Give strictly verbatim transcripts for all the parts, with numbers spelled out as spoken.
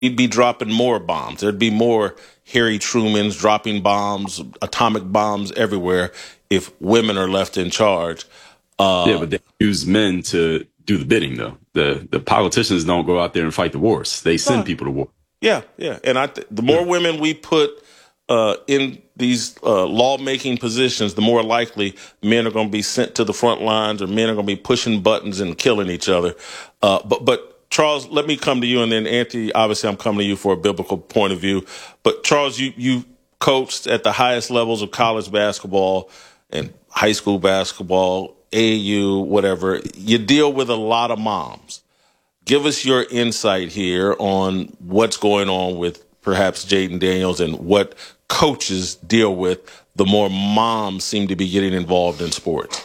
we'd be dropping more bombs. There'd be more Harry Trumans dropping bombs, atomic bombs everywhere if women are left in charge. Yeah, Uh, but they use men to do the bidding, though. The the politicians don't go out there and fight the wars. They send no, people to war. yeah, yeah. And I, th- the Yeah. more women we put uh, in these uh, lawmaking positions, the more likely men are going to be sent to the front lines, or men are going to be pushing buttons and killing each other. Uh, but, but Charles, let me come to you, and then Anthony. Obviously, I'm coming to you for a biblical point of view. But Charles, you you coached at the highest levels of college basketball and high school basketball, A A U, whatever. You deal with a lot of moms. Give us your insight here on what's going on with perhaps Jayden Daniels and what coaches deal with the more moms seem to be getting involved in sports.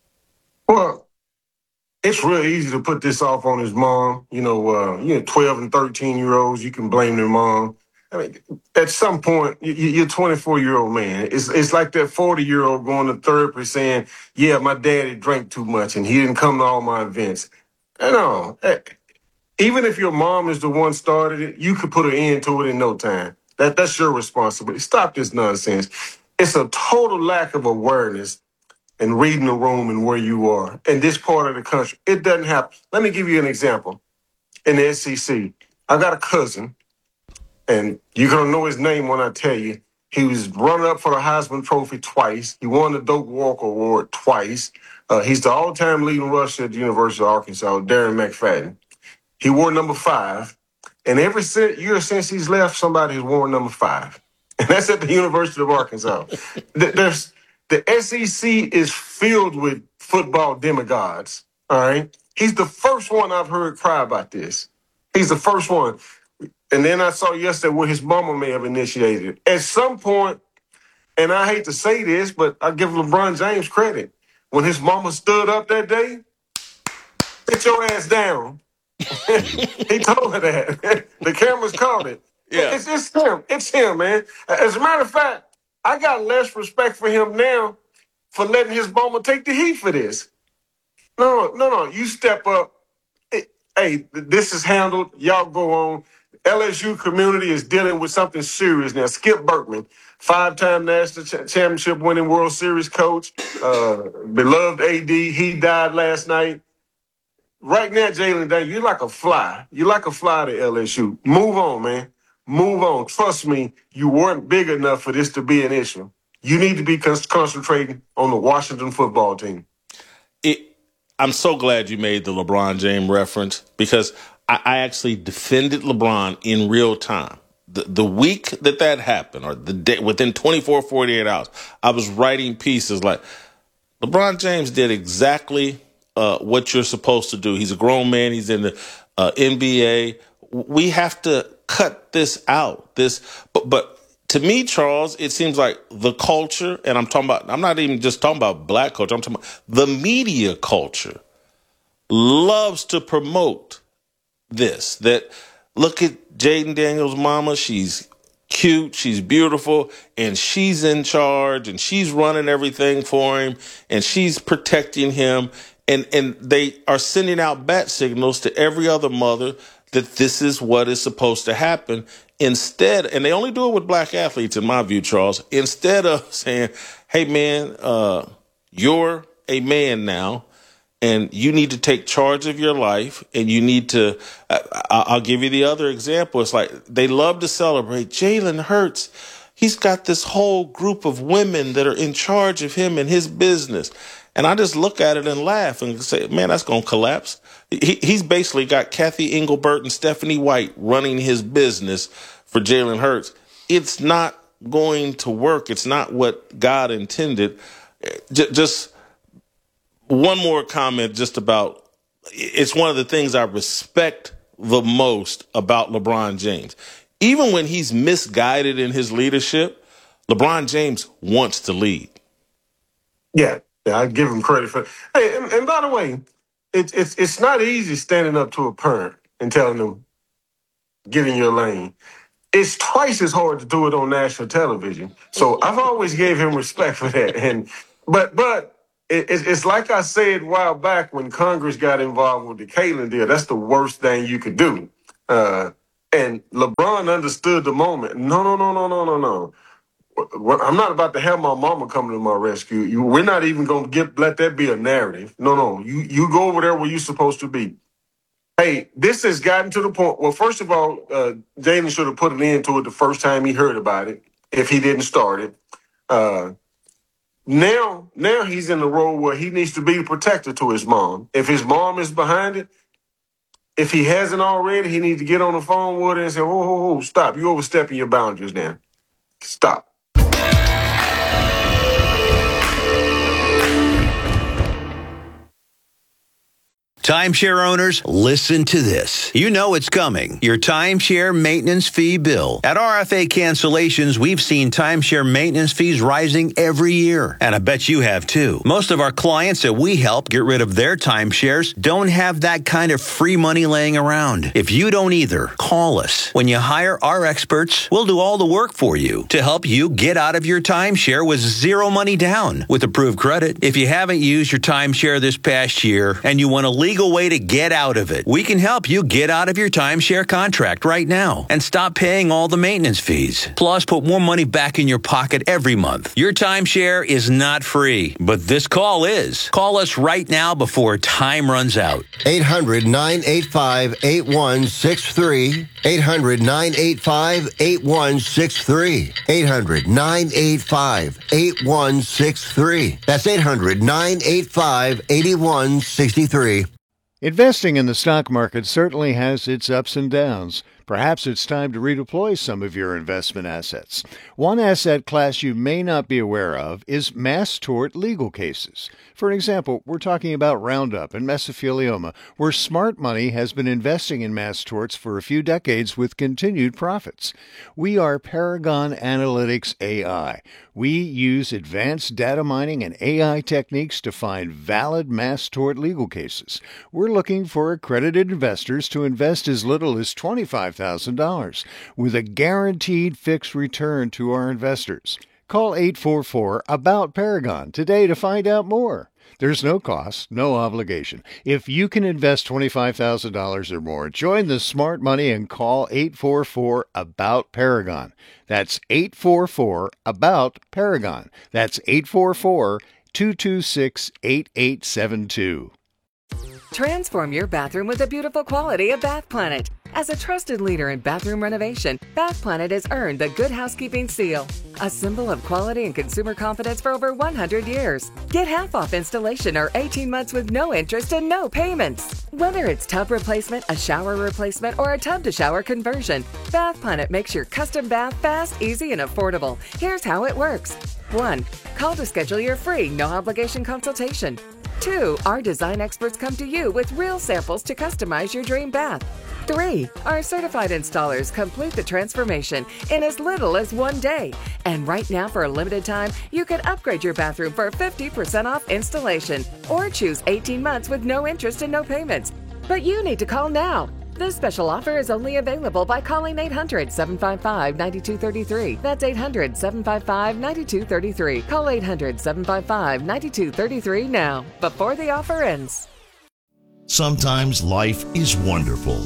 Well, it's real easy to put this off on his mom. You know, uh, you know, twelve and thirteen year olds, you can blame their mom. I mean, at some point, you- you're a twenty-four year old man. It's it's like that forty year old going to therapy saying, "Yeah, my daddy drank too much and he didn't come to all my events." No, eh, even if your mom is the one started it, you could put an end to it in no time. That that's your responsibility. Stop this nonsense. It's a total lack of awareness and reading the room and where you are in this part of the country. It doesn't happen. Let me give you an example. In the S E C, I got a cousin, and you're going to know his name when I tell you. He was runner up for the Heisman Trophy twice. He won the Doak Walker Award twice. Uh, he's the all-time leading rusher at the University of Arkansas, Darren McFadden. He wore number five. And every year since he's left, somebody has worn number five. And that's at the University of Arkansas. There's the S E C is filled with football demigods. All right. He's the first one I've heard cry about this. He's the first one. And then I saw yesterday where his mama may have initiated it. At some point, and I hate to say this, but I give LeBron James credit. When his mama stood up that day, sit your ass down. He told her that. The cameras caught it. Yeah. It's, it's him. It's him, man. As a matter of fact, I got less respect for him now for letting his mama take the heat for this. No, no, no. You step up. Hey, this is handled. Y'all go on. L S U community is dealing with something serious now. Skip Bertman, five-time national ch- championship winning World Series coach, uh, beloved A D. He died last night. Right now, Jayden Daniels, you're like a fly. You're like a fly to L S U. Move on, man. Move on. Trust me, you weren't big enough for this to be an issue. You need to be con- concentrating on the Washington football team. It, I'm so glad you made the LeBron James reference, because I, I actually defended LeBron in real time. The, the week that that happened, or the day, within twenty-four, forty-eight hours, I was writing pieces like, LeBron James did exactly uh, what you're supposed to do. He's a grown man. He's in the uh, N B A. We have to cut this out. This, but, but to me, Charles, it seems like the culture, and I'm talking about, I'm not even just talking about black culture. I'm talking about the media culture loves to promote this. That look at Jayden Daniels' mama. She's cute, she's beautiful, and she's in charge, and she's running everything for him, and she's protecting him. And, and they are sending out bat signals to every other mother that this is what is supposed to happen. Instead, and they only do it with black athletes, in my view, Charles, instead of saying, hey, man, uh, you're a man now, and you need to take charge of your life, and you need to, I, I'll give you the other example. It's like they love to celebrate Jalen Hurts. He's got this whole group of women that are in charge of him and his business. And I just look at it and laugh and say, man, that's going to collapse. He, he's basically got Kathy Engelbert and Stephanie White running his business for Jalen Hurts. It's not going to work. It's not what God intended. J- just one more comment just about, it's one of the things I respect the most about LeBron James. Even when he's misguided in his leadership, LeBron James wants to lead. Yeah, yeah, I give him credit for. Hey, and, and by the way, it's it's it's not easy standing up to a parent and telling them get in your lane. It's twice as hard to do it on national television. So I've always gave him respect for that. And but but it, it's like I said a while back when Congress got involved with the Kalen deal. That's the worst thing you could do. Uh, And LeBron understood the moment. No, no, no, no, no, no, no. Well, I'm not about to have my mama come to my rescue. You, we're not even going to get let that be a narrative. No, no. You you go over there where you're supposed to be. Hey, this has gotten to the point. Well, first of all, uh, Jaden should have put an end to it the first time he heard about it, if he didn't start it. Uh, now, now he's in the role where he needs to be the protector to his mom. If his mom is behind it, if he hasn't already, he needs to get on the phone with her and say, "Oh, oh, oh, stop! You overstepping your boundaries now. Stop." Timeshare owners, listen to this. You know it's coming. Your timeshare maintenance fee bill. At R F A Cancellations, we've seen timeshare maintenance fees rising every year. And I bet you have too. Most of our clients that we help get rid of their timeshares don't have that kind of free money laying around. If you don't either, call us. When you hire our experts, we'll do all the work for you to help you get out of your timeshare with zero money down with approved credit. If you haven't used your timeshare this past year and you want to leave way to get out of it, we can help you get out of your timeshare contract right now and stop paying all the maintenance fees. Plus, put more money back in your pocket every month. Your timeshare is not free, but this call is. Call us right now before time runs out. eight hundred, nine eight five, eight one six three. eight hundred, nine eight five, eight one six three. eight hundred, nine eight five, eight one six three. That's eight hundred, nine eight five, eight one six three. Investing in the stock market certainly has its ups and downs. Perhaps it's time to redeploy some of your investment assets. One asset class you may not be aware of is mass tort legal cases. For example, we're talking about Roundup and mesothelioma, where smart money has been investing in mass torts for a few decades with continued profits. We are Paragon Analytics A I. We use advanced data mining and A I techniques to find valid mass tort legal cases. We're looking for accredited investors to invest as little as twenty-five thousand dollars with a guaranteed fixed return to our investors. Call eight four four, ABOUT Paragon today to find out more. There's no cost, no obligation. If you can invest twenty-five thousand dollars or more, join the smart money and call eight four four, ABOUT Paragon. That's eight four four, ABOUT Paragon. That's eight four four, two two six, eight eight seven two. Transform your bathroom with the beautiful quality of Bath Planet. As a trusted leader in bathroom renovation, Bath Planet has earned the Good Housekeeping seal, a symbol of quality and consumer confidence for over one hundred years. Get half off installation or eighteen months with no interest and no payments. Whether it's tub replacement, a shower replacement, or a tub-to-shower conversion, Bath Planet makes your custom bath fast, easy, and affordable. Here's how it works. one. Call to schedule your free, no-obligation consultation. two. Our design experts come to you with real samples to customize your dream bath. three. Our certified installers complete the transformation in as little as one day. And right now, for a limited time, you can upgrade your bathroom for fifty percent off installation or choose eighteen months with no interest and no payments. But you need to call now. This special offer is only available by calling eight hundred, seven five five, nine two three three. That's eight hundred, seven five five, nine two three three. Call eight hundred, seven five five, nine two three three now, before the offer ends. Sometimes life is wonderful,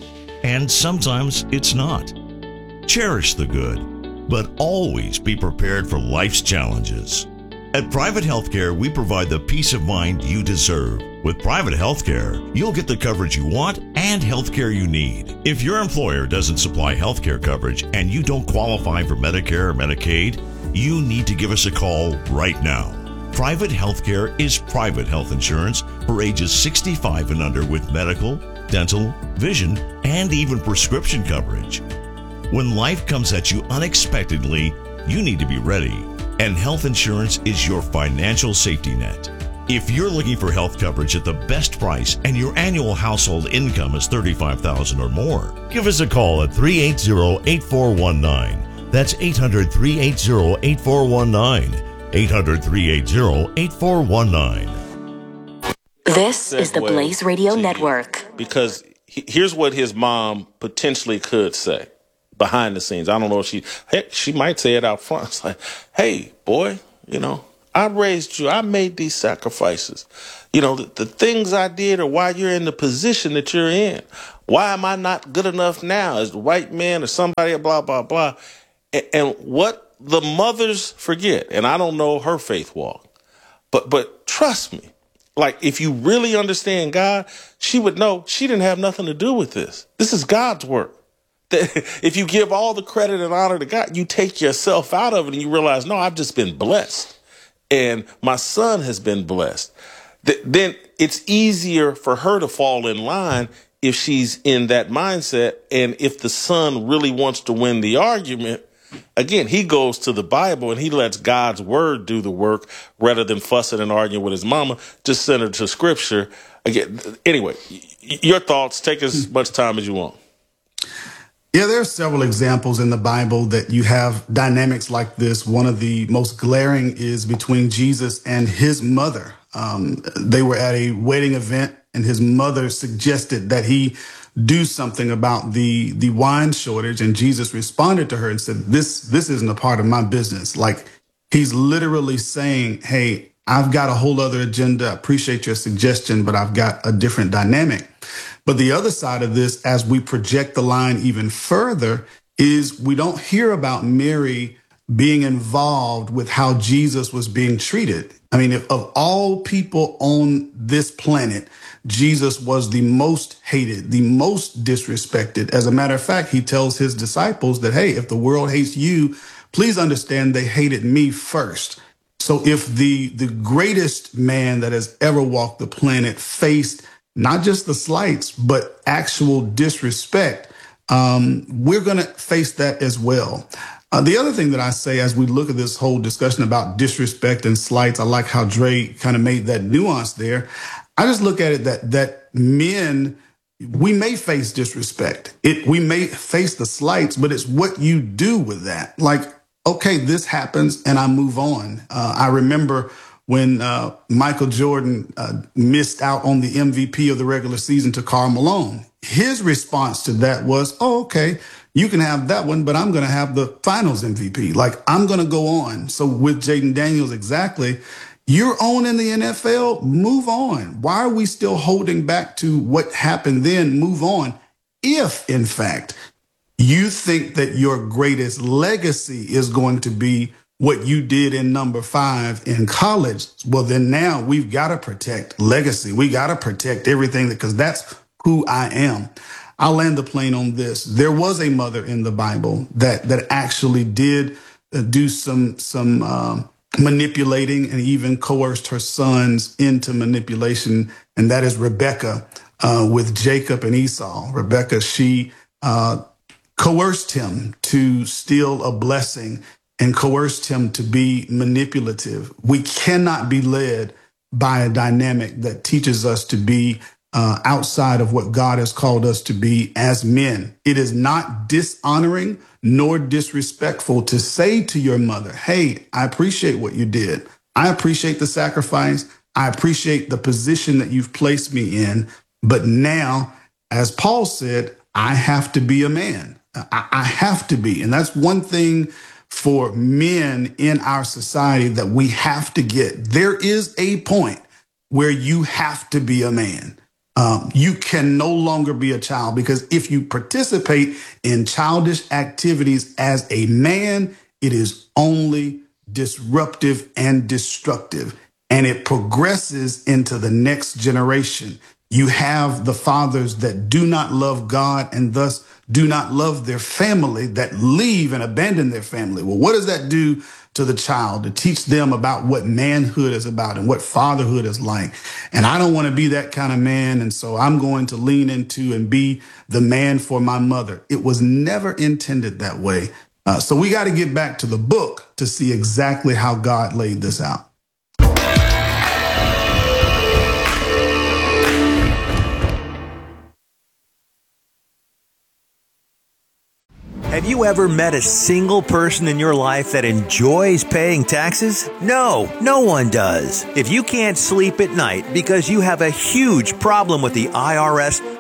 and sometimes it's not. Cherish the good, but always be prepared for life's challenges. At Private Healthcare, we provide the peace of mind you deserve. With Private Healthcare, you'll get the coverage you want and healthcare you need. If your employer doesn't supply healthcare coverage and you don't qualify for Medicare or Medicaid, you need to give us a call right now. Private Healthcare is private health insurance for ages sixty-five and under with medical, dental, vision, and even prescription coverage. When life comes at you unexpectedly, you need to be ready. And health insurance is your financial safety net. If you're looking for health coverage at the best price and your annual household income is thirty-five thousand dollars or more, give us a call at three eight zero, eight four one nine. That's eight hundred, three eight zero, eight four one nine. eight hundred, three eight zero, eight four one nine. This is the Blaze Radio Network. Because he, here's what his mom potentially could say behind the scenes. I don't know if she, heck, she might say it out front. It's like, hey, boy, you know, I raised you. I made these sacrifices. You know, the, the things I did are why you're in the position that you're in. Why am I not good enough now as the white man or somebody, blah, blah, blah. And, and what the mothers forget, and I don't know her faith walk, but but trust me, like if you really understand God, she would know she didn't have nothing to do with this. This is God's work. If you give all the credit and honor to God, you take yourself out of it and you realize, no, I've just been blessed. And my son has been blessed. Th- then it's easier for her to fall in line if she's in that mindset. And if the son really wants to win the argument, again, he goes to the Bible and he lets God's word do the work rather than fussing and arguing with his mama. Just send her to scripture. Again, anyway, your thoughts. Take as much time as you want. Yeah, there are several examples in the Bible that you have dynamics like this. One of the most glaring is between Jesus and his mother. Um, they were at a wedding event and his mother suggested that he do something about the, the wine shortage. And Jesus responded to her and said, this, this isn't a part of my business. Like he's literally saying, hey, I've got a whole other agenda. I appreciate your suggestion, but I've got a different dynamic. But the other side of this, as we project the line even further, is we don't hear about Mary being involved with how Jesus was being treated. I mean, if, of all people on this planet, Jesus was the most hated, the most disrespected. As a matter of fact, he tells his disciples that, hey, if the world hates you, please understand they hated me first. So if the, the greatest man that has ever walked the planet faced not just the slights, but actual disrespect, um, we're going to face that as well. Uh, the other thing that I say as we look at this whole discussion about disrespect and slights, I like how Dre kind of made that nuance there. I just look at it that that men, we may face disrespect. It we may face the slights, but it's what you do with that. Like, okay, this happens and I move on. Uh, I remember when uh, Michael Jordan uh, missed out on the M V P of the regular season to Karl Malone. His response to that was, oh, okay, you can have that one, but I'm going to have the finals M V P. Like, I'm going to go on. So with Jaden Daniels, exactly, you're on in the N F L, move on. Why are we still holding back to what happened then? Move on. If, in fact, you think that your greatest legacy is going to be what you did in number five in college, well, then now we've got to protect legacy. We got to protect everything because that's who I am. I'll land the plane on this. There was a mother in the Bible that that actually did do some some um, manipulating and even coerced her sons into manipulation, and that is Rebecca uh, with Jacob and Esau. Rebecca, she uh, coerced him to steal a blessing and coerced him to be manipulative. We cannot be led by a dynamic that teaches us to be uh, outside of what God has called us to be as men. It is not dishonoring nor disrespectful to say to your mother, hey, I appreciate what you did. I appreciate the sacrifice. I appreciate the position that you've placed me in. But now, as Paul said, I have to be a man. I, I have to be. And that's one thing for men in our society that we have to get. There is a point where you have to be a man. Um, you can no longer be a child, because if you participate in childish activities as a man, it is only disruptive and destructive, and it progresses into the next generation. You have the fathers that do not love God and thus do not love their family, that leave and abandon their family. Well, what does that do to the child? To teach them about what manhood is about and what fatherhood is like. And I don't want to be that kind of man. And so I'm going to lean into and be the man for my mother. It was never intended that way. Uh, so we got to get back to the book to see exactly how God laid this out. Have you ever met a single person in your life that enjoys paying taxes? No, no one does. If you can't sleep at night because you have a huge problem with the I R S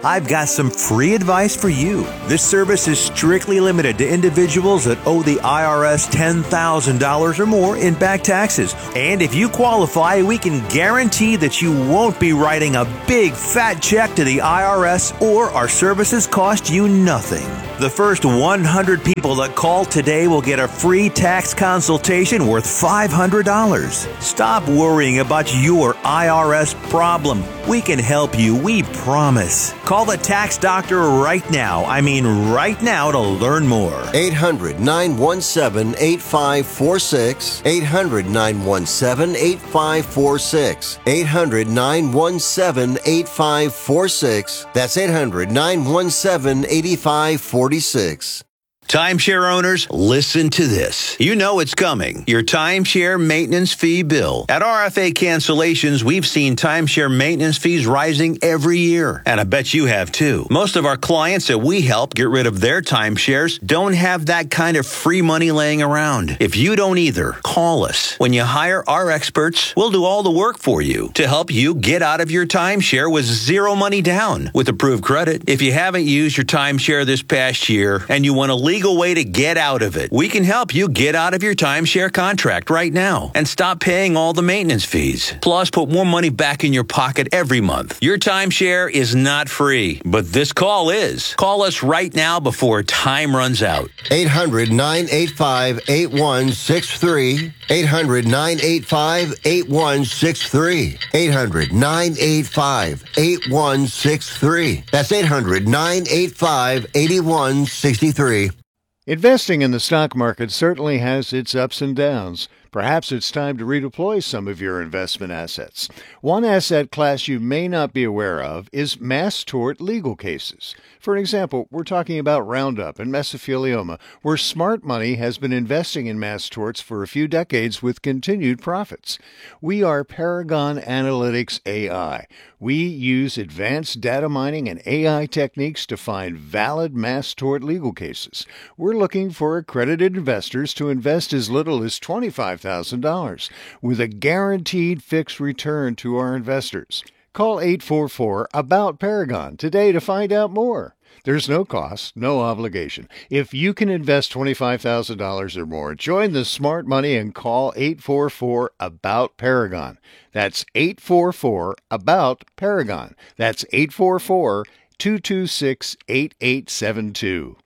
I've got some free advice for you. This service is strictly limited to individuals that owe the I R S ten thousand dollars or more in back taxes. And if you qualify, we can guarantee that you won't be writing a big fat check to the I R S, or our services cost you nothing. The first one hundred people that call today will get a free tax consultation worth five hundred dollars. Stop worrying about your I R S problem. We can help you, we promise. Call the tax doctor right now. I mean right now to learn more. eight hundred, nine one seven, eight five four six. eight hundred, nine one seven, eight five four six. eight hundred, nine one seven, eight five four six. That's eight hundred, nine one seven, eight five four six. Timeshare owners, listen to this. You know it's coming. Your timeshare maintenance fee bill. At R F A Cancellations, we've seen timeshare maintenance fees rising every year. And I bet you have too. Most of our clients that we help get rid of their timeshares don't have that kind of free money laying around. If you don't either, call us. When you hire our experts, we'll do all the work for you to help you get out of your timeshare with zero money down with approved credit. If you haven't used your timeshare this past year and you want to leave legal way to get out of it, we can help you get out of your timeshare contract right now and stop paying all the maintenance fees. Plus, put more money back in your pocket every month. Your timeshare is not free, but this call is. Call us right now before time runs out. eight hundred, nine eight five, eight one six three. eight hundred, nine eight five, eight one six three. eight hundred, nine eight five, eight one six three. That's eight hundred, nine eight five, eight one six three. Investing in the stock market certainly has its ups and downs. Perhaps it's time to redeploy some of your investment assets. One asset class you may not be aware of is mass tort legal cases. For example, we're talking about Roundup and mesothelioma, where smart money has been investing in mass torts for a few decades with continued profits. We are Paragon Analytics A I. We use advanced data mining and A I techniques to find valid mass tort legal cases. We're looking for accredited investors to invest as little as twenty-five thousand dollars with a guaranteed fixed return to our investors. Call eight four four, ABOUT Paragon today to find out more. There's no cost, no obligation. If you can invest twenty-five thousand dollars or more, join the smart money and call eight four four, ABOUT Paragon. That's eight four four, ABOUT Paragon. That's eight four four, two two six, eight eight seven two.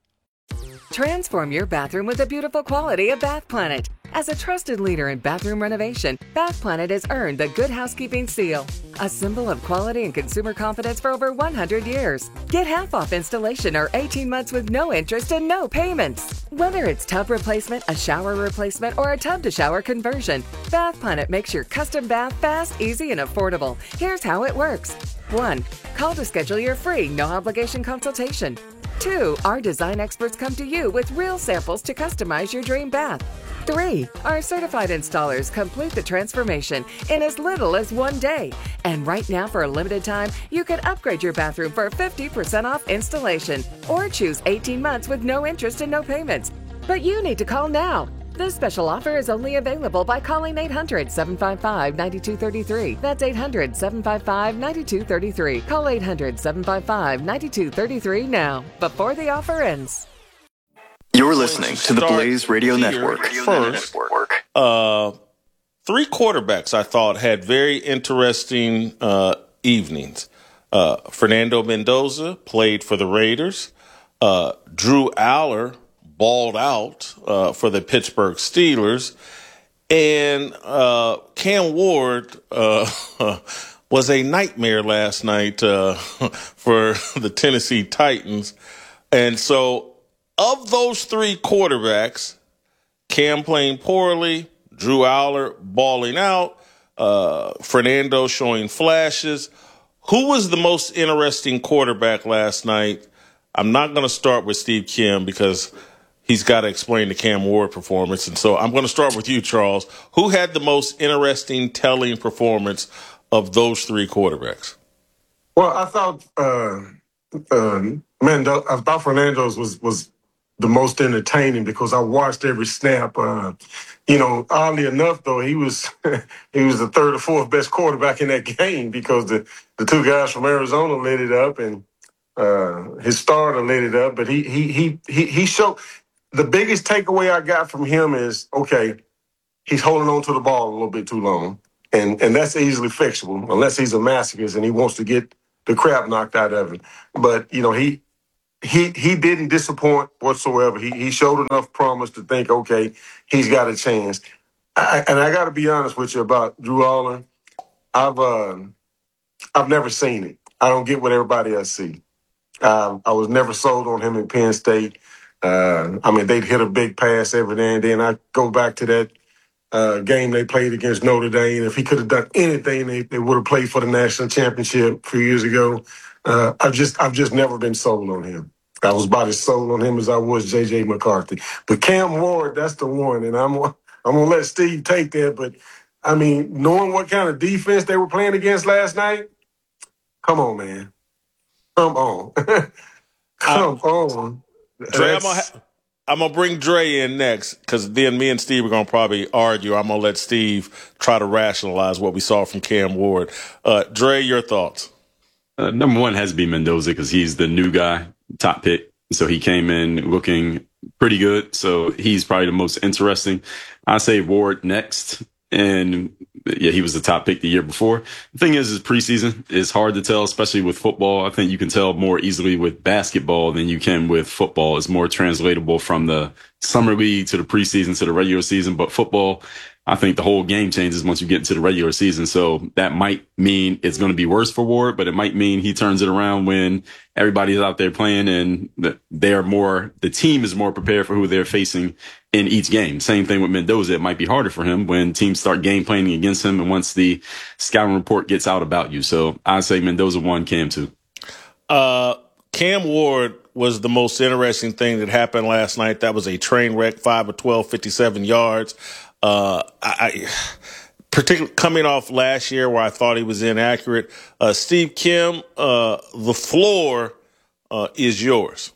Transform your bathroom with the beautiful quality of Bath Planet. As a trusted leader in bathroom renovation, Bath Planet has earned the Good Housekeeping Seal, a symbol of quality and consumer confidence for over one hundred years. Get half off installation or eighteen months with no interest and no payments. Whether it's tub replacement, a shower replacement, or a tub-to-shower conversion, Bath Planet makes your custom bath fast, easy, and affordable. Here's how it works. one. Call to schedule your free, no-obligation consultation. two. Our design experts come to you with real samples to customize your dream bath. three. Our certified installers complete the transformation in as little as one day. And right now, for a limited time, you can upgrade your bathroom for fifty percent off installation or choose eighteen months with no interest and no payments. But you need to call now. This special offer is only available by calling eight hundred, seven five five, nine two three three. That's eight hundred, seven five five, nine two three three. Call eight hundred, seven five five, nine two three three now, before the offer ends. You're listening to the Blaze Radio Network. First, uh, three quarterbacks I thought had very interesting uh, evenings. Uh, Fernando Mendoza played for the Raiders. Uh, Drew Aller balled out uh, for the Pittsburgh Steelers. And uh, Cam Ward uh, was a nightmare last night uh, for the Tennessee Titans. And so of those three quarterbacks, Cam playing poorly, Drew Aller balling out, uh, Fernando showing flashes. Who was the most interesting quarterback last night? I'm not going to start with Steve Kim because he's got to explain the Cam Ward performance. And so I'm going to start with you, Charles. Who had the most interesting, telling performance of those three quarterbacks? Well, I thought uh, uh, Mendo- I thought Fernando's was was the most entertaining because I watched every snap. Uh, you know, oddly enough, though, he was he was the third or fourth best quarterback in that game because the, the two guys from Arizona lit it up, and Uh, his starter lit it up, but he he he he he showed. The biggest takeaway I got from him is, okay, he's holding on to the ball a little bit too long, and and that's easily fixable unless he's a masochist and he wants to get the crap knocked out of him. But you know, he he he didn't disappoint whatsoever. He he showed enough promise to think, okay, he's got a chance. I, and I got to be honest with you about Drew Aller. I've uh, I've never seen it. I don't get what everybody else see. Um, I was never sold on him in Penn State. Uh, I mean, they'd hit a big pass every now and then. I go back to that uh, game they played against Notre Dame. If he could have done anything, they, they would have played for the national championship a few years ago. Uh, I've just I've just never been sold on him. I was about as sold on him as I was J J McCarthy. But Cam Ward, that's the one, and I'm I'm gonna let Steve take that. But I mean, knowing what kind of defense they were playing against last night, come on, man, come on, come I, on. Dre, I'm gonna, ha- I'm gonna bring Dre in next because then me and Steve are gonna probably argue. I'm gonna let Steve try to rationalize what we saw from Cam Ward. Uh, Dre, your thoughts? Uh, number one has to be Mendoza because he's the new guy, top pick. So he came in looking pretty good. So he's probably the most interesting. I say Ward next. And yeah, he was the top pick the year before. The thing is, is preseason is hard to tell, especially with football. I think you can tell more easily with basketball than you can with football. It's more translatable from the summer league to the preseason to the regular season. But football, I think the whole game changes once you get into the regular season. So that might mean it's going to be worse for Ward, but it might mean he turns it around when everybody's out there playing and they're more, the team is more prepared for who they're facing in each game. Same thing with Mendoza. It might be harder for him when teams start game planning against him and once the scouting report gets out about you. So I say Mendoza one, Cam two. Uh, Cam Ward was the most interesting thing that happened last night. That was a train wreck, five of twelve, fifty-seven yards. Uh, I, I particularly coming off last year where I thought he was inaccurate. Uh, Steve Kim, uh, the floor uh, is yours.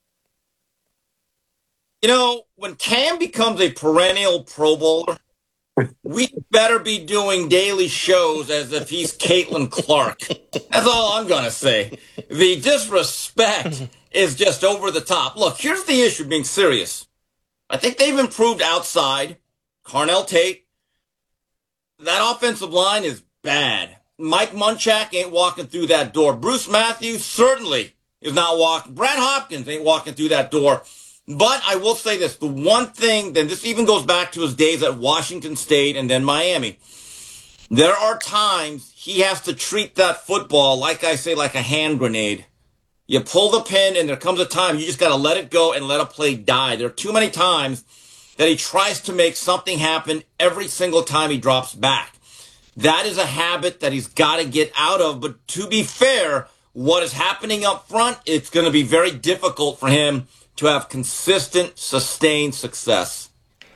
You know, when Cam becomes a perennial Pro Bowler, we better be doing daily shows as if he's Caitlin Clark. That's all I'm going to say. The disrespect is just over the top. Look, here's the issue, being serious. I think they've improved outside. Carnell Tate. That offensive line is bad. Mike Munchak ain't walking through that door. Bruce Matthews certainly is not walking. Brad Hopkins ain't walking through that door. But I will say this, the one thing, then this even goes back to his days at Washington State and then Miami. There are times he has to treat that football, like I say, like a hand grenade. You pull the pin and there comes a time you just got to let it go and let a play die. There are too many times that he tries to make something happen every single time he drops back. That is a habit that he's got to get out of. But to be fair, what is happening up front, it's going to be very difficult for him to have consistent, sustained success.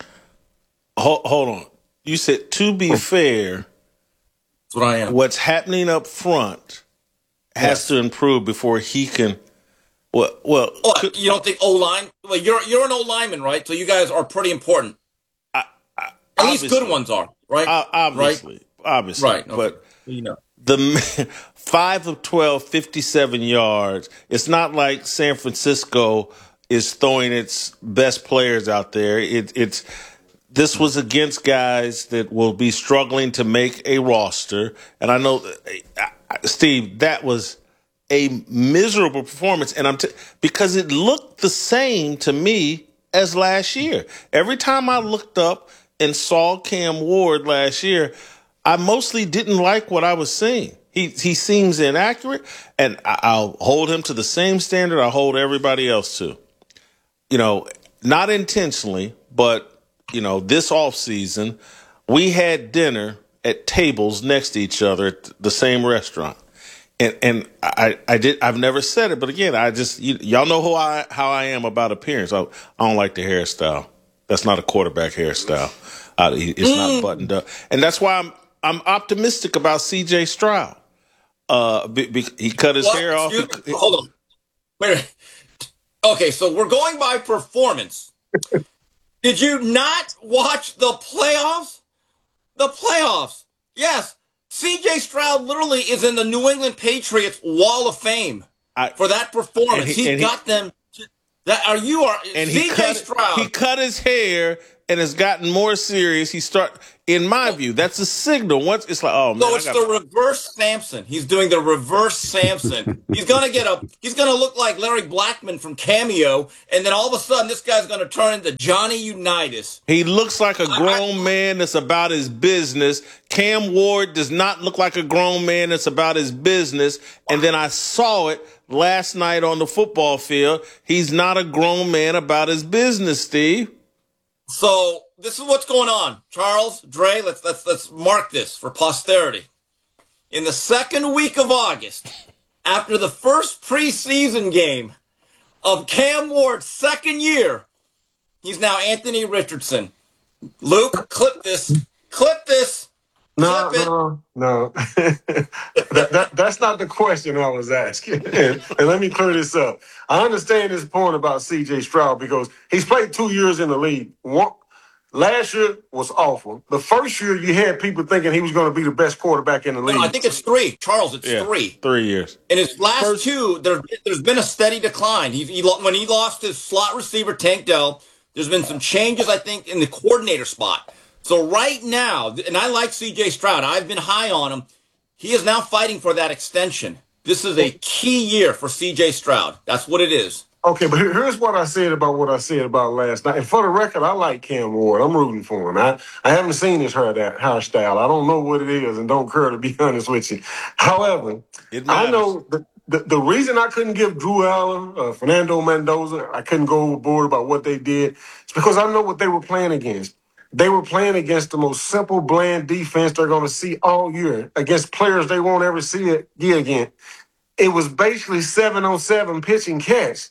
Hold, hold on. You said, to be fair, that's what I am. What's happening up front has yes. to improve before he can. Well, well oh, could, you don't think O-line? Well, you're you're an O-lineman, right? So you guys are pretty important. I, I, At least good ones are, right? I, obviously, right? obviously, right. Okay. But you know. The five of twelve, fifty-seven yards. It's not like San Francisco is throwing its best players out there. It, it's this was against guys that will be struggling to make a roster. And I know, Steve, that was a miserable performance. And I'm t- because it looked the same to me as last year. Every time I looked up and saw Cam Ward last year, I mostly didn't like what I was seeing. He he seems inaccurate, and I'll hold him to the same standard I hold everybody else to. You know, not intentionally, but, you know, this offseason, we had dinner at tables next to each other at the same restaurant. And and I, I did I've never said it, but again, I just you, y'all know who I how I am about appearance. I, I don't like the hairstyle. That's not a quarterback hairstyle. Uh, it's mm. not buttoned up, and that's why I'm I'm optimistic about C J Stroud. Uh, be, be, he cut his what? hair off. You, he, hold on, wait a minute. Okay, so we're going by performance. Did you not watch the playoffs? The playoffs. Yes. C J Stroud literally is in the New England Patriots Wall of Fame. I, for that performance. and he, he and got he, them. To, that are you are and C J he cut, Stroud. he cut his hair and has gotten more serious. He start, in my view, that's a signal. Once it's like, oh man, so it's I got the reverse Samson. He's doing the reverse Samson. He's gonna get a. He's gonna look like Larry Blackman from Cameo, and then all of a sudden, this guy's gonna turn into Johnny Unitas. He looks like a grown man that's about his business. Cam Ward does not look like a grown man that's about his business. And then I saw it last night on the football field. He's not a grown man about his business, Steve. So this is what's going on, Charles, Dre. Let's let's let's mark this for posterity. In the second week of August, after the first preseason game of Cam Ward's second year, he's now Anthony Richardson. Luke, clip this. Clip this. No, clip no, no. that, that, that's not the question I was asking. And, and let me clear this up. I understand this point about C J Stroud because he's played two years in the league. One, last year was awful. The first year, you had people thinking he was going to be the best quarterback in the league. No, I think it's three. Charles, it's Yeah, three. Three years. In his last First- two, there, there's been a steady decline. He, he when he lost his slot receiver, Tank Dell, there's been some changes, I think, in the coordinator spot. So right now, and I like C J Stroud. I've been high on him. He is now fighting for that extension. This is a key year for C J Stroud. That's what it is. Okay, but here- here's what I said about what I said about last night. And for the record, I like Cam Ward. I'm rooting for him. I, I haven't seen his hair that hairstyle. I don't know what it is and don't care, to be honest with you. However, I know the, the, the reason I couldn't give Drew Allen, uh, Fernando Mendoza, I couldn't go overboard about what they did, it's because I know what they were playing against. They were playing against the most simple, bland defense they're going to see all year, against players they won't ever see it again. It was basically seven on seven pitch and catch.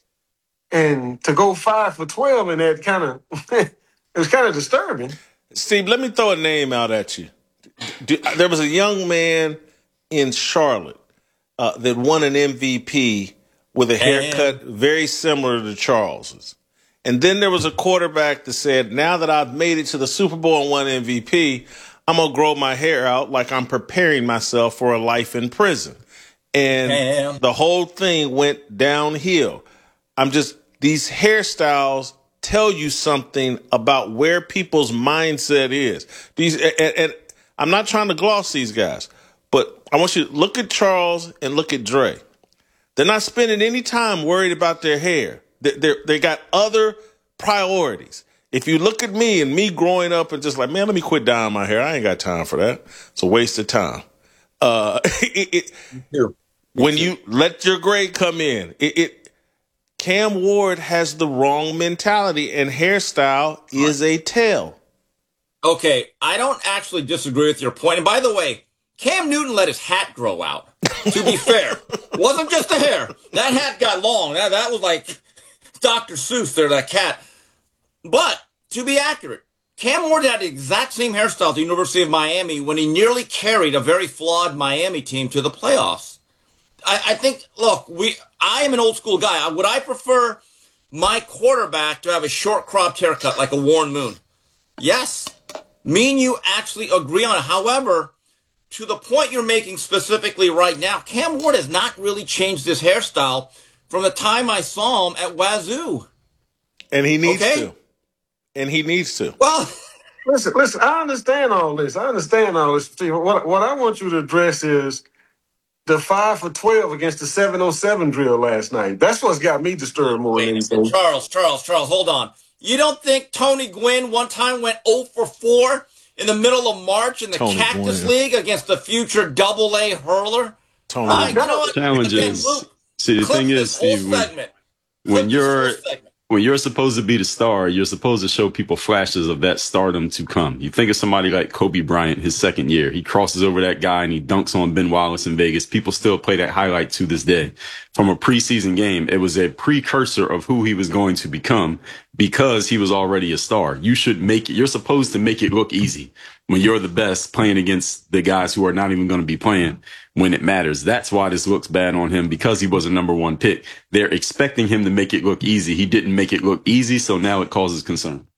And to go five for twelve in that kind of, it was kind of disturbing. Steve, let me throw a name out at you. Do, there was a young man in Charlotte uh, that won an M V P with a haircut very similar to Charles's. And then there was a quarterback that said, now that I've made it to the Super Bowl and won M V P, I'm going to grow my hair out like I'm preparing myself for a life in prison. And Damn. the whole thing went downhill. I'm just, these hairstyles tell you something about where people's mindset is. These, and, and I'm not trying to gloss these guys, but I want you to look at Charles and look at Dre. They're not spending any time worried about their hair. They they they got other priorities. If you look at me and me growing up and just like, man, let me quit dyeing my hair. I ain't got time for that. It's a waste of time. Uh, it, it, when you let your grade come in, it, it Cam Ward has the wrong mentality, and hairstyle is a tell. Okay, I don't actually disagree with your point. And by the way, Cam Newton let his hat grow out. To be fair, wasn't just the hair. That hat got long. That that was like Doctor Seuss there, that cat. But to be accurate, Cam Ward had the exact same hairstyle at the University of Miami when he nearly carried a very flawed Miami team to the playoffs. I, I think, look, we. I am an old school guy. Would I prefer my quarterback to have a short cropped haircut like a Warren Moon? Yes. Me and you actually agree on it. However, to the point you're making specifically right now, Cam Ward has not really changed his hairstyle from the time I saw him at Wazoo. And he needs Okay? to. And he needs to. Well, Listen, listen, I understand all this. I understand all this, Steve. What, what I want you to address is the five for twelve against the seven on seven drill last night. That's what's got me disturbed more than wait, anything. Charles, Charles, Charles, hold on. You don't think Tony Gwynn one time went oh for four in the middle of March in the Tony Cactus Gwynn. League against the future double A hurler? Tony Uh, Gwynn. you know what? Challenges. Again, Luke, See, the clip thing this is, whole Steve, when, segment. when Clip this you're whole segment. when you're supposed to be the star, you're supposed to show people flashes of that stardom to come. You think of somebody like Kobe Bryant, his second year. He crosses over that guy and he dunks on Ben Wallace in Vegas. People still play that highlight to this day. From a preseason game, it was a precursor of who he was going to become because he was already a star. You should make it, you're supposed to make it look easy when you're the best playing against the guys who are not even going to be playing when it matters. That's why this looks bad on him, because he was a number one pick. They're expecting him to make it look easy. He didn't make it look easy, so now it causes concern.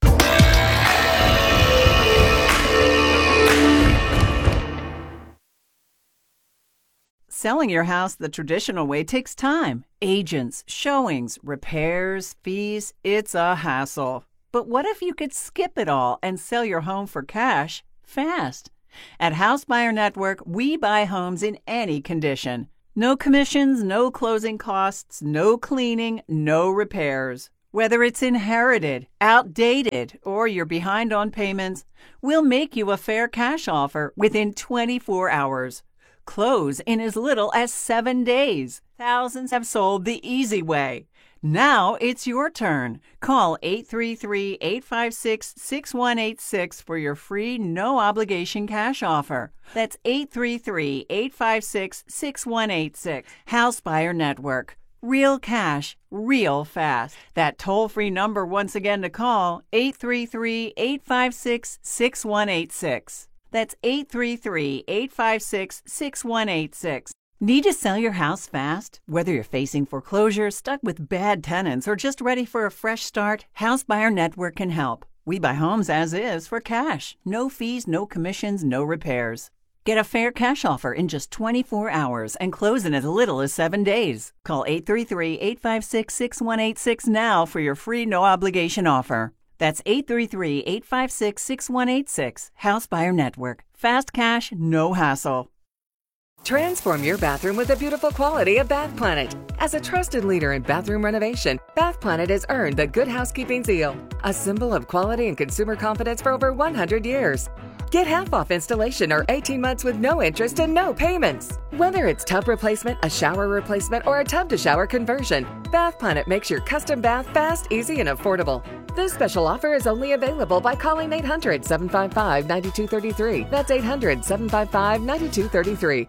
Selling your house the traditional way takes time. Agents, showings, repairs, fees. It's a hassle. But what if you could skip it all and sell your home for cash fast? At House Buyer Network, we buy homes in any condition. No commissions, no closing costs, no cleaning, no repairs. Whether it's inherited, outdated, or you're behind on payments, we'll make you a fair cash offer within twenty-four hours. Close in as little as seven days. Thousands have sold the easy way. Now it's your turn. Call eight three three, eight five six, six one eight six for your free no-obligation cash offer. That's eight three three, eight five six, six one eight six. House Buyer Network. Real cash, real fast. That toll-free number once again to call, eight three three, eight five six, six one eight six. That's eight three three, eight five six, six one eight six. Need to sell your house fast? Whether you're facing foreclosure, stuck with bad tenants, or just ready for a fresh start, House Buyer Network can help. We buy homes as is for cash. No fees, no commissions, no repairs. Get a fair cash offer in just twenty-four hours and close in as little as seven days. Call eight three three, eight five six, six one eight six now for your free no-obligation offer. That's eight three three, eight five six, six one eight six. House Buyer Network. Fast cash, no hassle. Transform your bathroom with the beautiful quality of Bath Planet. As a trusted leader in bathroom renovation, Bath Planet has earned the Good Housekeeping seal, a symbol of quality and consumer confidence for over one hundred years. Get half off installation or eighteen months with no interest and no payments. Whether it's tub replacement, a shower replacement, or a tub-to-shower conversion, Bath Planet makes your custom bath fast, easy, and affordable. This special offer is only available by calling eight hundred, seven five five, nine two three three. That's eight hundred, seven five five, nine two three three.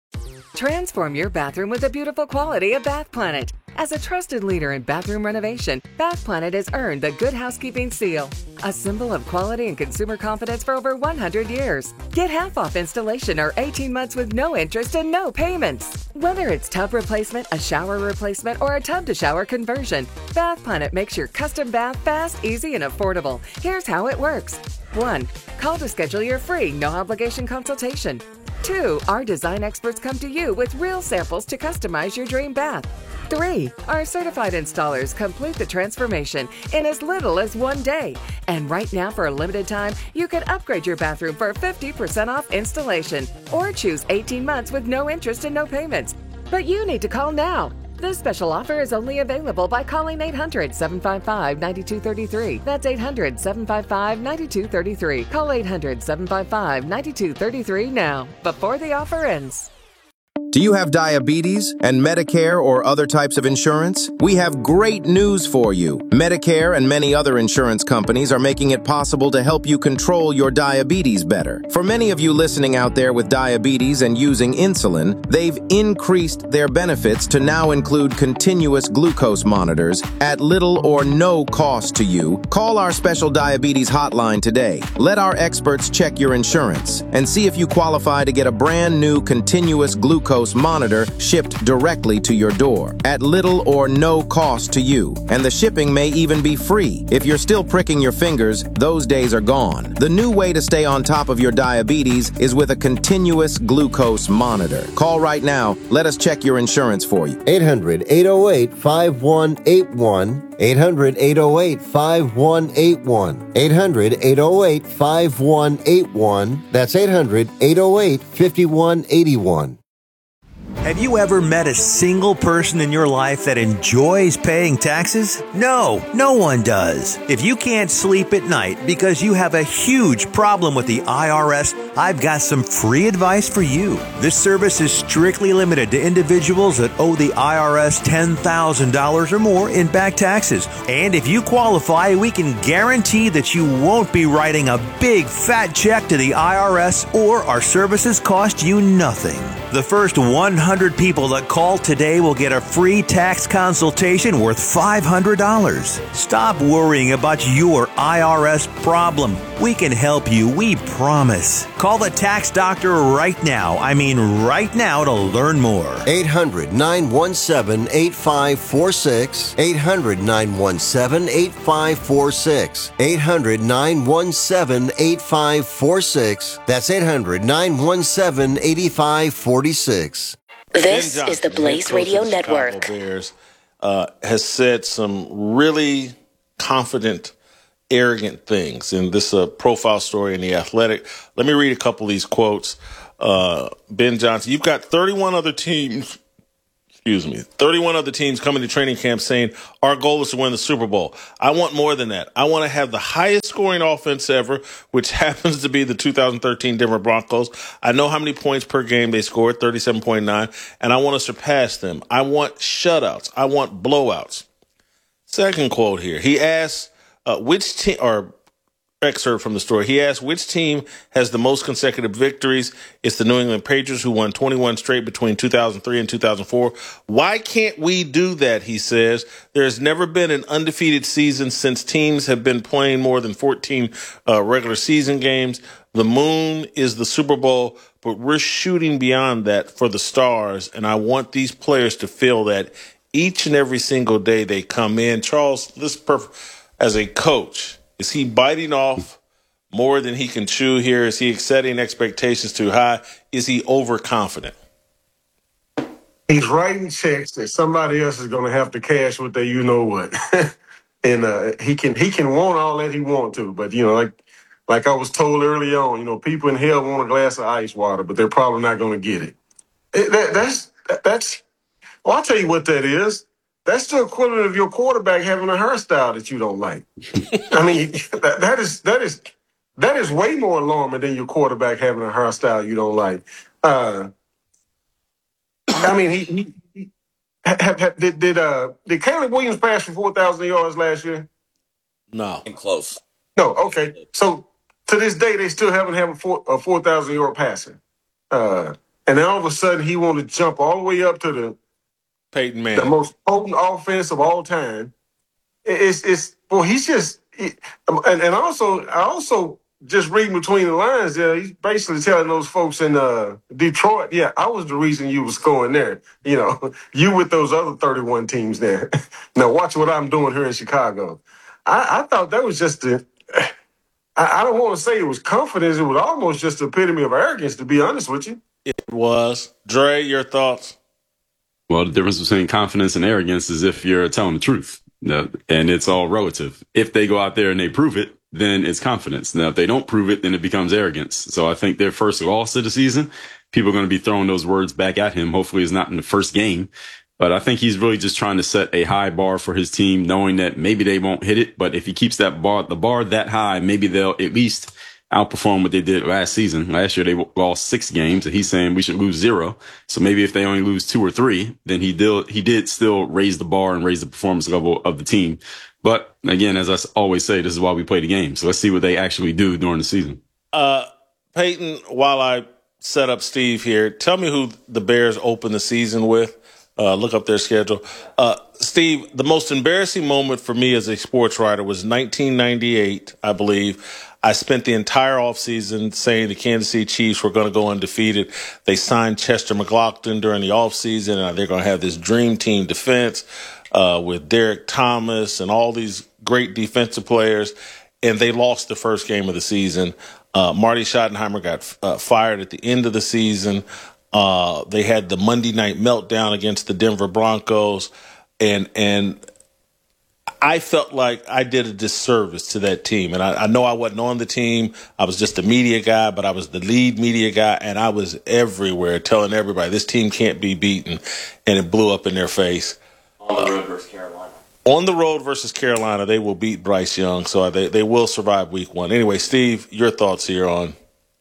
Transform your bathroom with the beautiful quality of Bath Planet. As a trusted leader in bathroom renovation, Bath Planet has earned the Good Housekeeping seal, a symbol of quality and consumer confidence for over one hundred years. Get half off installation or eighteen months with no interest and no payments. Whether it's tub replacement, a shower replacement, or a tub-to-shower conversion, Bath Planet makes your custom bath fast, easy, and affordable. Here's how it works. one. Call to schedule your free no-obligation consultation. two. Our design experts come to you with real samples to customize your dream bath. three. Our certified installers complete the transformation in as little as one day. And right now, for a limited time, you can upgrade your bathroom for fifty percent off installation or choose eighteen months with no interest and no payments. But you need to call now. This special offer is only available by calling eight hundred, seven five five, nine two three three. That's eight hundred, seven five five, nine two three three. Call eight hundred, seven five five, nine two three three now, before the offer ends. Do you have diabetes and Medicare or other types of insurance? We have great news for you. Medicare and many other insurance companies are making it possible to help you control your diabetes better. For many of you listening out there with diabetes and using insulin, they've increased their benefits to now include continuous glucose monitors at little or no cost to you. Call our special diabetes hotline today. Let our experts check your insurance and see if you qualify to get a brand new continuous glucose monitor shipped directly to your door at little or no cost to you. And the shipping may even be free. If you're still pricking your fingers, those days are gone. The new way to stay on top of your diabetes is with a continuous glucose monitor. Call right now. Let us check your insurance for you. eight hundred, eight oh eight, five one eight one. eight hundred, eight oh eight, five one eight one. eight hundred, eight oh eight, five one eight one. That's eight hundred, eight oh eight, five one eight one. Have you ever met a single person in your life that enjoys paying taxes? No, no one does. If you can't sleep at night because you have a huge problem with the I R S, I've got some free advice for you. This service is strictly limited to individuals that owe the I R S ten thousand dollars or more in back taxes. And if you qualify, we can guarantee that you won't be writing a big fat check to the I R S, or our services cost you nothing. The first one hundred people that call today will get a free tax consultation worth five hundred dollars. Stop worrying about your I R S problem. We can help you, we promise. Call the tax doctor right now. I mean right now to learn more. eight hundred, nine one seven, eight five four six. eight hundred, nine one seven, eight five four six. eight hundred, nine one seven, eight five four six. That's eight hundred, nine one seven, eight five four six. This is the Blaze Radio Network. Bears, uh, has said some really confident, arrogant things in this uh, profile story in The Athletic. Let me read a couple of these quotes. Uh, Ben Johnson, you've got thirty-one other teams, excuse me, thirty-one other teams coming to training camp saying our goal is to win the Super Bowl. I want more than that. I want to have the highest scoring offense ever, which happens to be the two thousand thirteen Denver Broncos. I know how many points per game they scored, thirty-seven point nine, and I want to surpass them. I want shutouts. I want blowouts. Second quote here. He asks uh, which team, or excerpt from the story. He asked which team has the most consecutive victories. It's the New England Patriots, who won twenty-one straight between two thousand three and two thousand four. Why can't we do that, he says. There's never been an undefeated season since teams have been playing more than fourteen uh, regular season games. The moon is the Super Bowl, but we're shooting beyond that for the stars, and I want these players to feel that each and every single day they come in. Charles, this perf- as a coach, is he biting off more than he can chew here? Is he setting expectations too high? Is he overconfident? He's writing checks that somebody else is going to have to cash with their you know what. and uh, he can he can want all that he want to, but you know, like like I was told early on, you know, people in hell want a glass of ice water, but they're probably not going to get it. it that, that's that's. Well, I'll tell you what that is. That's the equivalent of your quarterback having a hairstyle that you don't like. I mean, that, that is that is that is way more alarming than your quarterback having a hairstyle you don't like. Uh, I mean, he, he, he have, have, did did uh did Caleb Williams pass for four thousand yards last year? No, close. No, okay. So to this day, they still haven't had a four a four thousand yard passer. Uh, and then all of a sudden, he wanted to jump all the way up to the Peyton Manning, the most potent offense of all time. It's it's well, he's just it, and and also I also just reading between the lines there. He's basically telling those folks in uh, Detroit, yeah, I was the reason you was scoring there. You know, you with those other thirty-one teams there. Now watch what I'm doing here in Chicago. I, I thought that was just a. I, I don't want to say it was confidence. It was almost just the epitome of arrogance, to be honest with you. It was. Dre, your thoughts? Well, the difference between confidence and arrogance is if you're telling the truth. And it's all relative. If they go out there and they prove it, then it's confidence. Now, if they don't prove it, then it becomes arrogance. So I think their first loss of the season, people are going to be throwing those words back at him. Hopefully it's not in the first game. But I think he's really just trying to set a high bar for his team, knowing that maybe they won't hit it. But if he keeps that bar, the bar that high, maybe they'll at least outperform what they did last season. Last year, they lost six games, and he's saying we should lose zero. So maybe if they only lose two or three, then he did, he did still raise the bar and raise the performance level of the team. But again, as I always say, this is why we play the game. So let's see what they actually do during the season. Uh, Peyton, while I set up Steve here, tell me who the Bears open the season with. Uh, look up their schedule. Uh, Steve, the most embarrassing moment for me as a sports writer was nineteen ninety-eight, I believe. I spent the entire offseason saying the Kansas City Chiefs were going to go undefeated. They signed Chester McLaughlin during the offseason, and they're going to have this dream team defense uh, with Derek Thomas and all these great defensive players, and they lost the first game of the season. Uh, Marty Schottenheimer got uh, fired at the end of the season. Uh, they had the Monday night meltdown against the Denver Broncos, and and I felt like I did a disservice to that team. And I, I know I wasn't on the team. I was just a media guy, but I was the lead media guy, and I was everywhere telling everybody this team can't be beaten, and it blew up in their face. On the road versus Carolina. On the road versus Carolina, they will beat Bryce Young, so they, they will survive week one. Anyway, Steve, your thoughts here on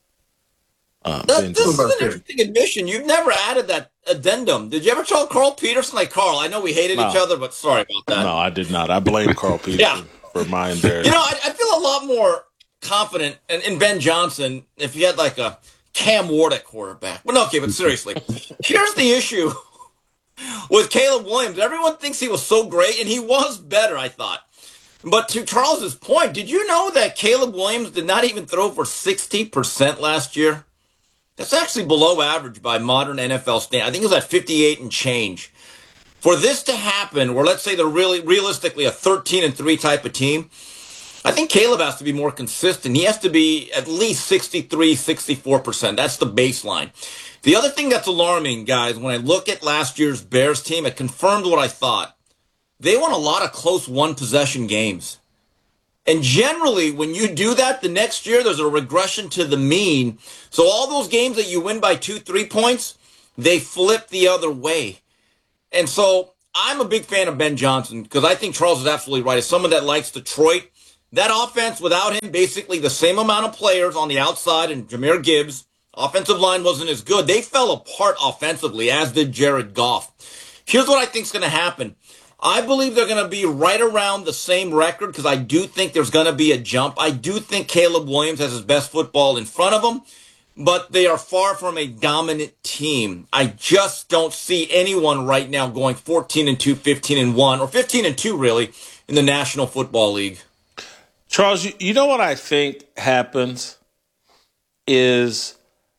uh, that, This is an interesting admission. You've never added that addendum. Did you ever tell Carl Peterson? Like, Carl, I know we hated no. each other, but sorry about that. No, I did not. I blame Carl Peterson yeah. for my embarrassment. You know, I, I feel a lot more confident in, in Ben Johnson if he had like a Cam Ward at quarterback. But no, okay, but seriously, here's the issue with Caleb Williams. Everyone thinks he was so great, and he was better, I thought. But to Charles's point, did you know that Caleb Williams did not even throw for sixty percent last year? That's actually below average by modern N F L standards. I think it was at fifty-eight and change. For this to happen, where let's say they're really realistically a thirteen and three type of team, I think Caleb has to be more consistent. He has to be at least sixty-three, sixty-four percent. That's the baseline. The other thing that's alarming, guys, when I look at last year's Bears team, it confirmed what I thought. They won a lot of close one-possession games. And generally, when you do that, the next year, there's a regression to the mean. So all those games that you win by two, three points, they flip the other way. And so I'm a big fan of Ben Johnson because I think Charles is absolutely right. As someone that likes Detroit, that offense without him, basically the same amount of players on the outside and Jahmyr Gibbs, offensive line wasn't as good. They fell apart offensively, as did Jared Goff. Here's what I think is going to happen. I believe they're going to be right around the same record because I do think there's going to be a jump. I do think Caleb Williams has his best football in front of him, but they are far from a dominant team. I just don't see anyone right now going fourteen and two, fifteen and one, or fifteen and two really in the National Football League. Charles, you, you know what I think happens is,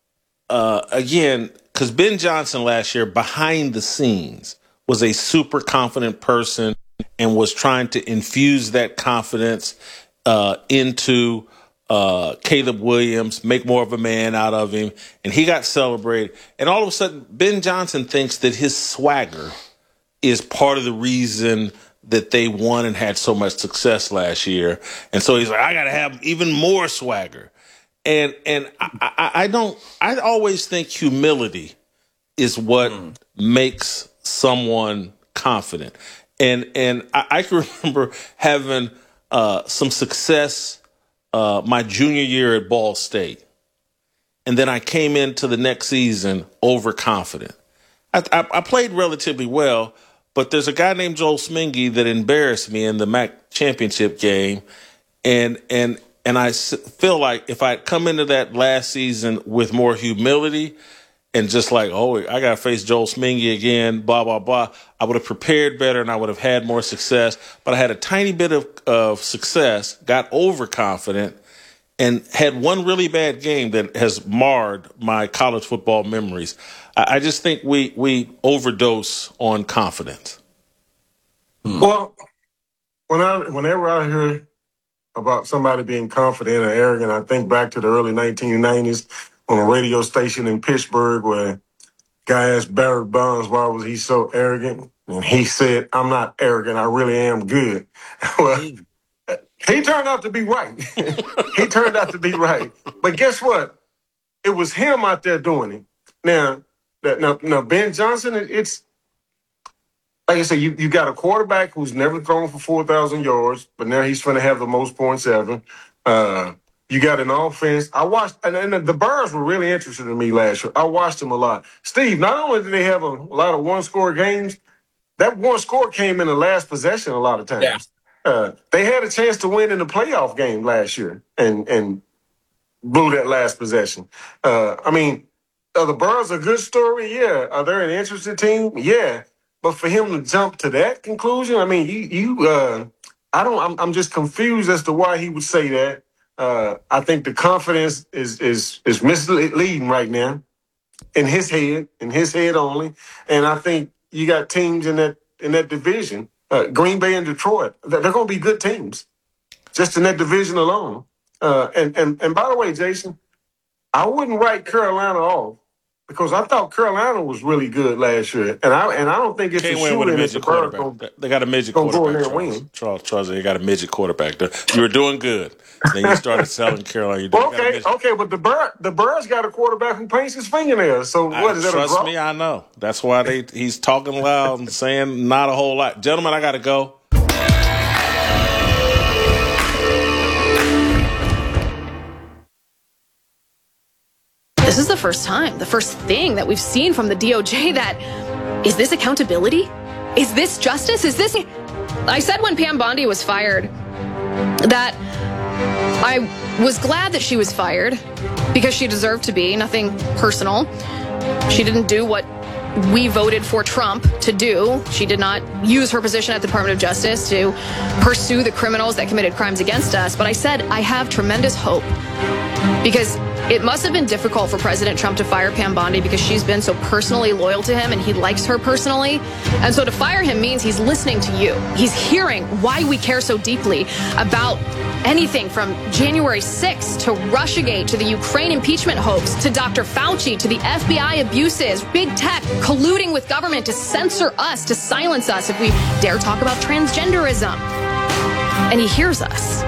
uh, again, because Ben Johnson last year behind the scenes was a super confident person and was trying to infuse that confidence uh, into uh, Caleb Williams, make more of a man out of him, and he got celebrated. And all of a sudden, Ben Johnson thinks that his swagger is part of the reason that they won and had so much success last year. And so he's like, I got to have even more swagger. And and I, I, I don't, I always think humility is what mm. makes someone confident. And and I, I can remember having uh, some success uh, my junior year at Ball State. And then I came into the next season overconfident. I, I, I played relatively well, but there's a guy named Joel Smingy that embarrassed me in the M A C championship game. And and and I feel like if I come into that last season with more humility and just like, oh, I got to face Joel Smingy again, blah, blah, blah, I would have prepared better and I would have had more success. But I had a tiny bit of, of success, got overconfident, and had one really bad game that has marred my college football memories. I, I just think we, we overdose on confidence. Hmm. Well, when I, whenever I hear about somebody being confident or arrogant, I think back to the early nineteen nineties on a radio station in Pittsburgh where a guy asked Barrett Bonds why was he so arrogant. And he said, I'm not arrogant. I really am good. Well, he turned out to be right. He turned out to be right. But guess what? It was him out there doing it. Now, that, now, now Ben Johnson, it, it's, like I said, you, you got a quarterback who's never thrown for four thousand yards, but now he's going to have the most points ever. Uh, you got an offense. I watched, and, and the Bears were really interested in me last year. I watched them a lot. Steve, not only did they have a, a lot of one-score games, that one score came in the last possession a lot of times. Yeah. Uh, they had a chance to win in the playoff game last year and and blew that last possession. Uh, I mean, are the Bears a good story? Yeah. Are they an interesting team? Yeah. But for him to jump to that conclusion, I mean, you, you uh, I don't, I'm, I'm just confused as to why he would say that. Uh, I think the confidence is is is misleading right now in his head, in his head only. And I think you got teams in that in that division, uh, Green Bay and Detroit. They're going to be good teams, just in that division alone. Uh, and and and by the way, Jason, I wouldn't write Carolina off because I thought Carolina was really good last year, and I and I don't think it's Can't a win with a shooting. midget quarterback. They got a midget quarterback. Charles. Charles, Charles, they got a midget quarterback. You were doing good. Then you started selling Carolina. You okay, okay, but the Bird, the Birds got a quarterback who paints his fingernails. So what I, is that? Trust a me, I know. That's why they he's talking loud and saying not a whole lot. Gentlemen, I got to go. This is the first time, the first thing that we've seen from the D O J that, is this accountability? Is this justice? Is this... I said when Pam Bondi was fired that I was glad that she was fired because she deserved to be, nothing personal. She didn't do what we voted for Trump to do. She did not use her position at the Department of Justice to pursue the criminals that committed crimes against us. But I said I have tremendous hope because it must have been difficult for President Trump to fire Pam Bondi because she's been so personally loyal to him and he likes her personally. And so to fire him means he's listening to you. He's hearing why we care so deeply about Anything from January sixth to Russiagate to the Ukraine impeachment hoax to Doctor Fauci to the F B I abuses, big tech colluding with government to censor us, to silence us if we dare talk about transgenderism. And he hears us.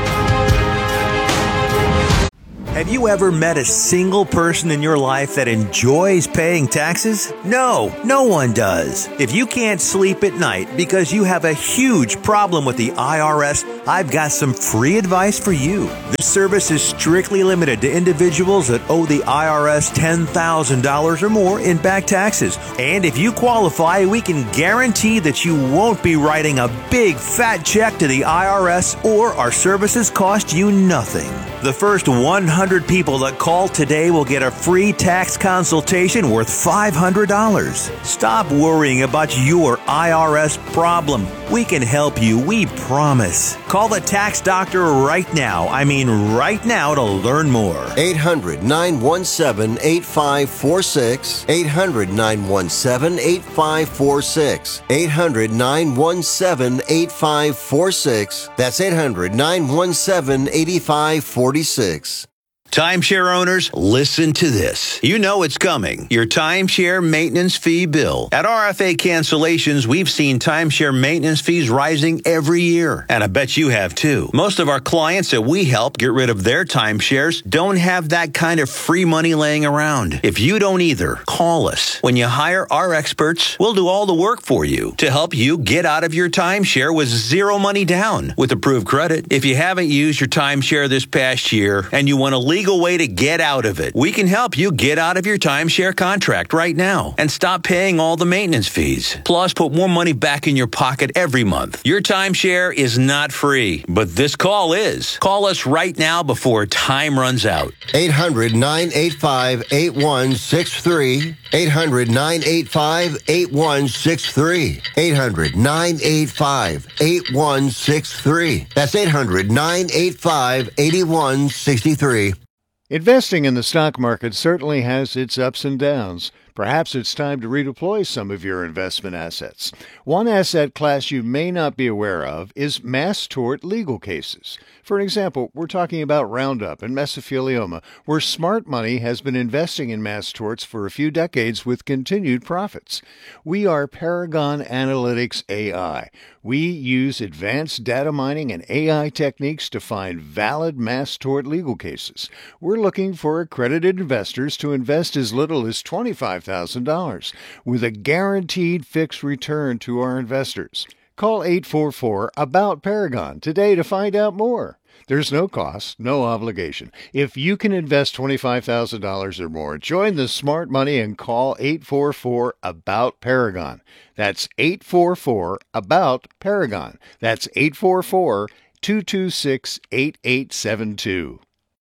Have you ever met a single person in your life that enjoys paying taxes? No, no one does. If you can't sleep at night because you have a huge problem with the I R S, I've got some free advice for you. This service is strictly limited to individuals that owe the I R S ten thousand dollars or more in back taxes. And if you qualify, we can guarantee that you won't be writing a big fat check to the I R S, or our services cost you nothing. The first one hundred people that call today will get a free tax consultation worth five hundred dollars. Stop worrying about your I R S problem. We can help you, we promise. Call the tax doctor right now. I mean right now to learn more. eight hundred, nine one seven, eight five four six. eight hundred, nine one seven, eight five four six. eight hundred, nine one seven, eight five four six. That's eight hundred, nine one seven, eight five four six. Timeshare owners, listen to this. You know it's coming. Your timeshare maintenance fee bill. At R F A Cancellations, we've seen timeshare maintenance fees rising every year. And I bet you have too. Most of our clients that we help get rid of their timeshares don't have that kind of free money laying around. If you don't either, call us. When you hire our experts, we'll do all the work for you to help you get out of your timeshare with zero money down with approved credit. If you haven't used your timeshare this past year and you want to legal way to get out of it, we can help you get out of your timeshare contract right now and stop paying all the maintenance fees. Plus, put more money back in your pocket every month. Your timeshare is not free, but this call is. Call us right now before time runs out. eight hundred, nine eight five, eight one six three. eight hundred, nine eight five, eight one six three. eight hundred, nine eight five, eight one six three. That's eight hundred, nine eight five, eight one six three. Investing in the stock market certainly has its ups and downs. Perhaps it's time to redeploy some of your investment assets. One asset class you may not be aware of is mass tort legal cases. For example, we're talking about Roundup and mesothelioma, where smart money has been investing in mass torts for a few decades with continued profits. We are Paragon Analytics A I. We use advanced data mining and A I techniques to find valid mass tort legal cases. We're looking for accredited investors to invest as little as twenty-five thousand dollars with a guaranteed fixed return to our investors. Call eight four four, A B O U T, Paragon today to find out more. There's no cost, no obligation. If you can invest twenty-five thousand dollars or more, join the smart money and call eight four four, A B O U T, Paragon. That's eight four four, A B O U T, Paragon. That's eight four four, two two six, eight eight seven two.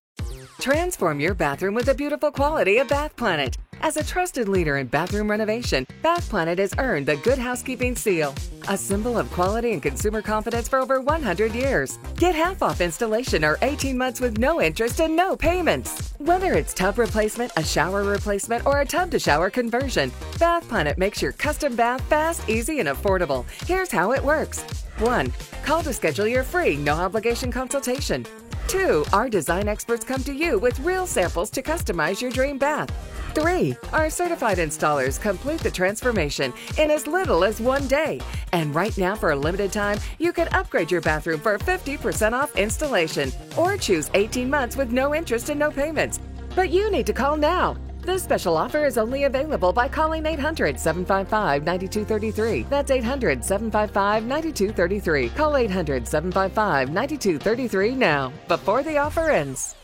Transform your bathroom with the beautiful quality of Bath Planet. As a trusted leader in bathroom renovation, Bath Planet has earned the Good Housekeeping Seal, a symbol of quality and consumer confidence for over one hundred years. Get half off installation or eighteen months with no interest and no payments. Whether it's tub replacement, a shower replacement, or a tub-to-shower conversion, Bath Planet makes your custom bath fast, easy, and affordable. Here's how it works. one. Call to schedule your free, no-obligation consultation. two. Our design experts come to you with real samples to customize your dream bath. three. Our certified installers complete the transformation in as little as one day. And right now, for a limited time, you can upgrade your bathroom for fifty percent off installation or choose eighteen months with no interest and no payments. But you need to call now. This special offer is only available by calling eight hundred, seven five five, nine two three three. That's eight hundred, seven five five, nine two three three. Call eight hundred, seven five five, nine two three three now, before the offer ends.